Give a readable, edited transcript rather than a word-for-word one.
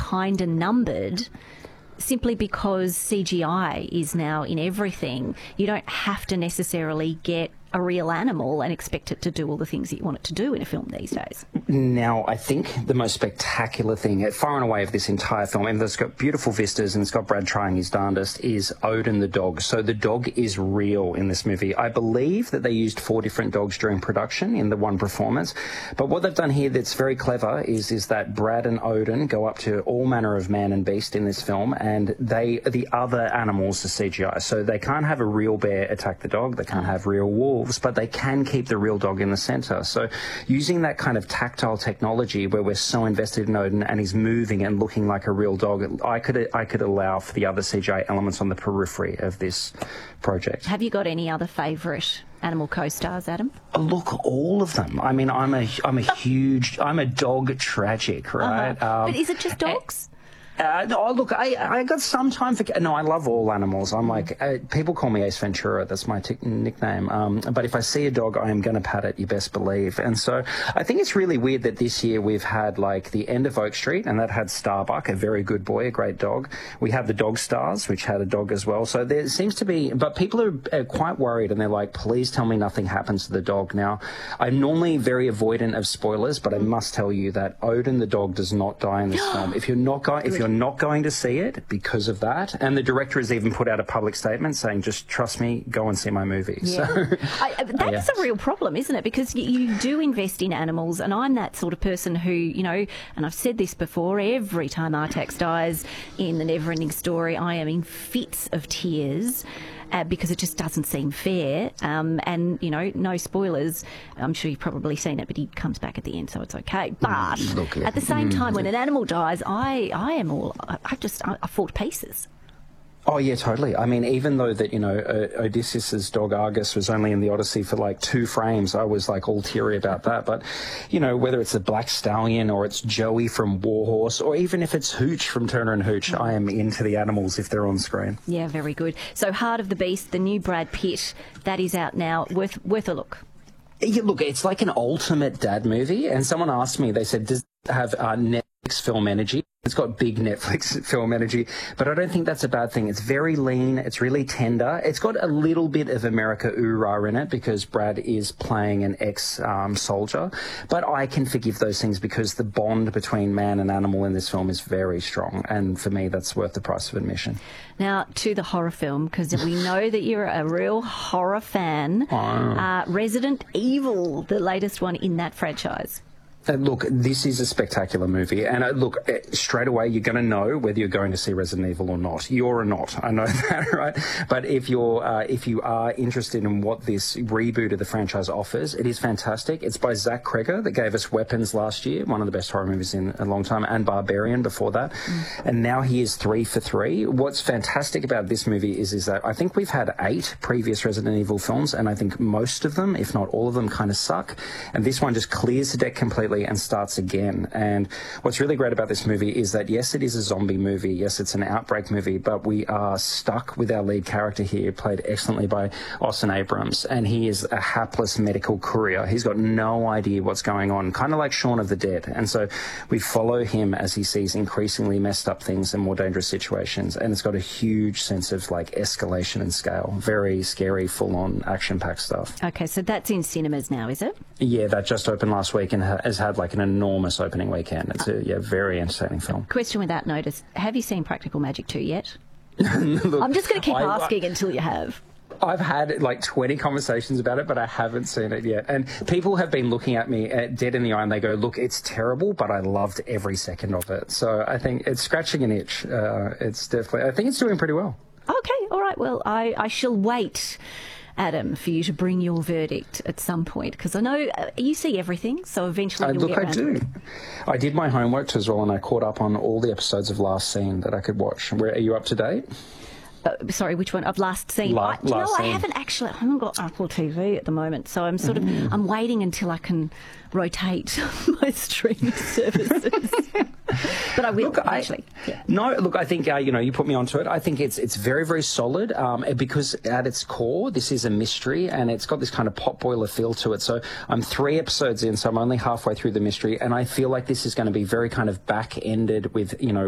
kind of numbered simply because CGI is now in everything. You don't have to necessarily get a real animal and expect it to do all the things that you want it to do in a film these days. Now, I think the most spectacular thing, far and away, of this entire film, and it's got beautiful vistas and it's got Brad trying his darndest, is Odin the dog. So the dog is real in this movie. I believe that they used 4 different dogs during production in the one performance. But what they've done here that's very clever is that Brad and Odin go up to all manner of man and beast in this film, and the other animals are CGI. So they can't have a real bear attack the dog, they can't have real wolves, but they can keep the real dog in the centre. So using that kind of tactile technology where we're so invested in Odin and he's moving and looking like a real dog, I could allow for the other CGI elements on the periphery of this project. Have you got any other favourite animal co-stars, Adam? Look, all of them. I mean, I'm a dog tragic, right? But is it just dogs? Look, I got some time for... No, I love all animals. I'm like... people call me Ace Ventura. That's my nickname. But if I see a dog, I am going to pat it, you best believe. And so I think it's really weird that this year we've had, like, the end of Oak Street, and that had Starbuck, a very good boy, a great dog. We have the Dog Stars, which had a dog as well. So there seems to be... But people are quite worried, and they're like, please tell me nothing happens to the dog. Now, I'm normally very avoidant of spoilers, but I must tell you that Odin the dog does not die in this film. If you're not going to see it because of that, and the director has even put out a public statement saying, just trust me, go and see my movie. Yeah. So that's a real problem, isn't it? Because you do invest in animals, and I'm that sort of person who, you know, and I've said this before, every time Artax dies in The Neverending Story, I am in fits of tears. Because it just doesn't seem fair. And, you know, no spoilers. I'm sure you've probably seen it, but he comes back at the end, so it's okay. But at the same time, when an animal dies, I fall to pieces. Oh, yeah, totally. I mean, even though that, you know, Odysseus's dog Argus was only in the Odyssey for like 2 frames, I was like all teary about that. But, you know, whether it's a Black Stallion or it's Joey from Warhorse, or even if it's Hooch from Turner and Hooch, I am into the animals if they're on screen. Yeah, very good. So Heart of the Beast, the new Brad Pitt, that is out now. Worth a look. Yeah, look, it's like an ultimate dad movie. And someone asked me, they said, does it have Netflix film energy? It's got big Netflix film energy, but I don't think that's a bad thing. It's very lean. It's really tender. It's got a little bit of America Ooh-Rah in it because Brad is playing an ex-soldier, but I can forgive those things because the bond between man and animal in this film is very strong, and for me, that's worth the price of admission. Now, to the horror film, because we know that you're a real horror fan. Resident Evil, the latest one in that franchise. Look, this is a spectacular movie, and look, straight away you're going to know whether you're going to see Resident Evil or not. You're or not, I know that, right? But if you are interested in what this reboot of the franchise offers, it is fantastic. It's by Zach Cregger that gave us Weapons last year, one of the best horror movies in a long time, and Barbarian before that. And now he is 3 for 3. What's fantastic about this movie is that I think we've had 8 previous Resident Evil films, and I think most of them, if not all of them, kind of suck. And this one just clears the deck completely and starts again. And what's really great about this movie is that, yes, it is a zombie movie, yes, it's an outbreak movie, but we are stuck with our lead character here, played excellently by Austin Abrams, and he is a hapless medical courier. He's got no idea what's going on, kind of like Shaun of the Dead. And so we follow him as he sees increasingly messed up things and more dangerous situations, and it's got a huge sense of like escalation and scale. Very scary, full-on action-packed stuff. Okay, so that's in cinemas now, is it? Yeah, that just opened last week and has had like an enormous opening weekend. It's a very entertaining film. Question without notice. Have you seen Practical Magic 2 yet? Look, I'm just going to keep asking until you have. I've had like 20 conversations about it, but I haven't seen it yet. And people have been looking at me dead in the eye and they go, look, it's terrible, but I loved every second of it. So I think it's scratching an itch. It's definitely, I think it's doing pretty well. Okay, all right. Well, I shall wait, Adam, for you to bring your verdict at some point, because I know you see everything, so eventually you'll get around to it. I did my homework as well, and I caught up on all the episodes of Last Scene that I could watch. Are you up to date? Sorry, which one? Of Last Scene? I haven't got Apple TV at the moment, so I'm sort of I'm waiting until I can rotate my streaming services. But I will, actually. Yeah. No, look, I think, you put me onto it. I think it's very, very solid because at its core, this is a mystery and it's got this kind of pot boiler feel to it. So I'm 3 episodes in, so I'm only halfway through the mystery, and I feel like this is going to be very kind of back-ended with,